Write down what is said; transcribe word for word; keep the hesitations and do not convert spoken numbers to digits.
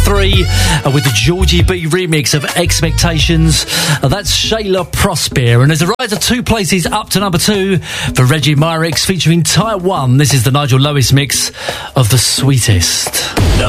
three uh, with the Georgie B remix of Expectations. Uh, that's Shayla Prosper. And there's a rise of two places up to number two for Reggie Myrix featuring Taiwan. This is the Nigel Lewis mix of The Sweetest.